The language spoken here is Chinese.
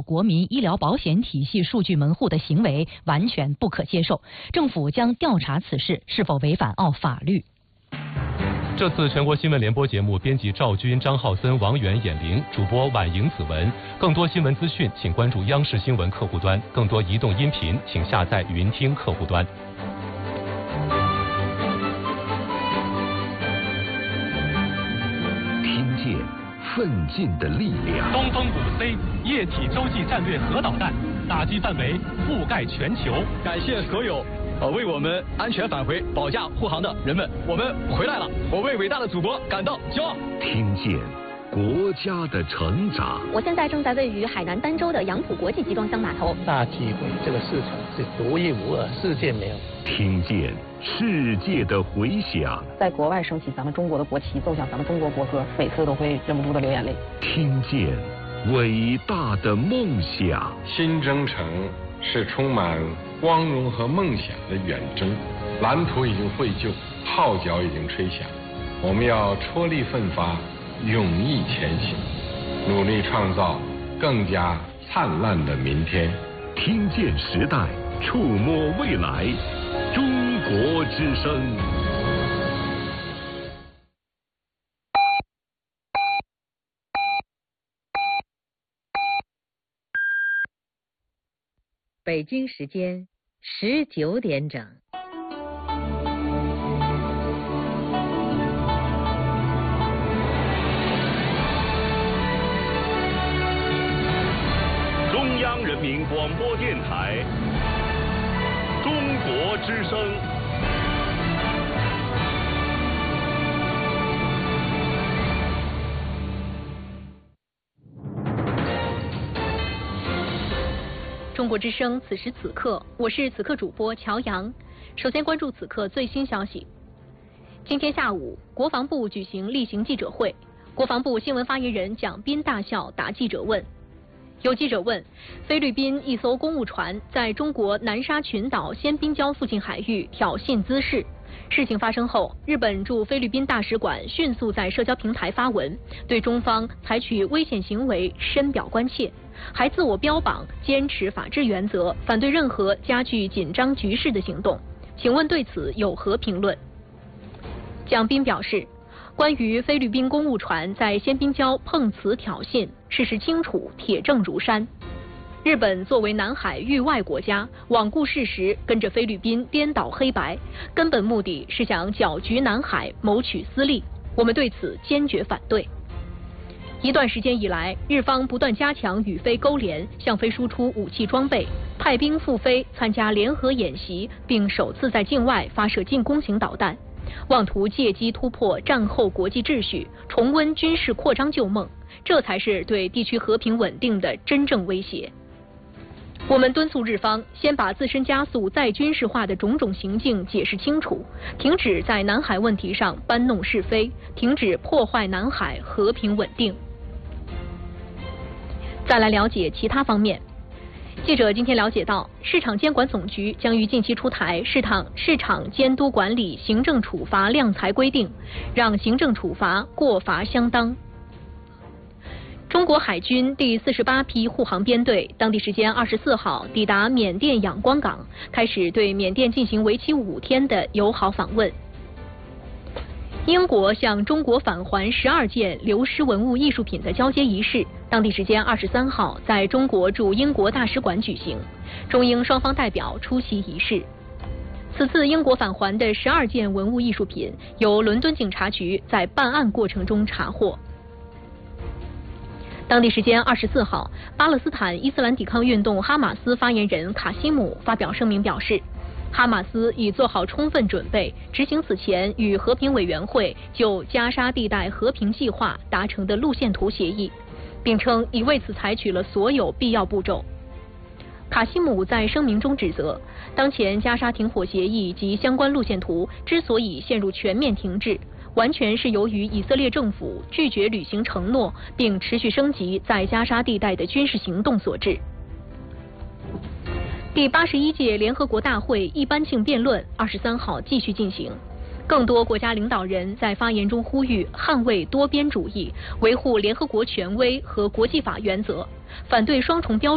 国民医疗保险体系数据门户的行为完全不可接受，政府将调查此事是否违反法律。 这次全国新闻联播节目，编辑赵军、张浩森、王源、闫玲，主播婉莹、子文。更多新闻资讯，请关注央视新闻客户端；更多移动音频，请下载云听客户端。 听见奋进的力量。 东风5C 液体洲际战略核导弹打击范围覆盖全球。 感谢所有为我们安全返回保驾护航的人们，我们回来了，我为伟大的祖国感到骄傲。 听见国家的成长。 我现在正在位于海南儋州的杨浦国际集装箱码头。 大机会，这个市场是独一无二，世界没有。 听见世界的回响。 在国外升起咱们中国的国旗，奏响咱们中国国歌，每次都会忍不住的流眼泪。 听见伟大的梦想。 新征程是充满光荣和梦想的远征，蓝图已经绘就，号角已经吹响，我们要踔厉奋发，勇毅前行，努力创造更加灿烂的明天。 听见时代，触摸未来，中国之声。 北京时间19点整。 中央人民广播电台，中国之声。 中国之声，此时此刻，我是此刻主播乔阳。首先关注此刻最新消息。今天下午，国防部举行例行记者会，国防部新闻发言人蒋斌大校答记者问。有记者问，菲律宾一艘公务船在中国南沙群岛仙宾礁附近海域挑衅滋事。事情发生后，日本驻菲律宾大使馆迅速在社交平台发文，对中方采取危险行为深表关切，还自我标榜坚持法治原则，反对任何加剧紧张局势的行动。请问对此有何评论？蒋斌表示，关于菲律宾公务船在仙宾礁碰瓷挑衅，事实清楚，铁证如山。日本作为南海域外国家，罔顾事实，跟着菲律宾颠倒黑白，根本目的是想搅局南海，谋取私利。我们对此坚决反对。一段时间以来，日方不断加强与菲勾连，向菲输出武器装备，派兵赴菲参加联合演习，并首次在境外发射进攻型导弹，妄图借机突破战后国际秩序，重温军事扩张旧梦，这才是对地区和平稳定的真正威胁。我们敦促日方先把自身加速再军事化的种种行径解释清楚，停止在南海问题上搬弄是非，停止破坏南海和平稳定。再来了解其他方面。记者今天了解到，市场监管总局将于近期出台市场监督管理行政处罚量裁规定，让行政处罚过罚相当。中国海军第48批护航编队当地时间24号抵达缅甸仰光港，开始对缅甸进行为期5天的友好访问。英国向中国返还12件流失文物艺术品的交接仪式，当地时间23号在中国驻英国大使馆举行，中英双方代表出席仪式。此次英国返还的12件文物艺术品由伦敦警察局在办案过程中查获。当地时间24号，巴勒斯坦伊斯兰抵抗运动哈马斯发言人卡西姆发表声明表示，哈马斯已做好充分准备，执行此前与和平委员会就加沙地带和平计划达成的路线图协议，并称已为此采取了所有必要步骤。卡西姆在声明中指责，当前加沙停火协议及相关路线图之所以陷入全面停滞，完全是由于以色列政府拒绝履行承诺，并持续升级在加沙地带的军事行动所致。第81届联合国大会一般性辩论23号继续进行，更多国家领导人在发言中呼吁捍卫多边主义，维护联合国权威和国际法原则，反对双重标准。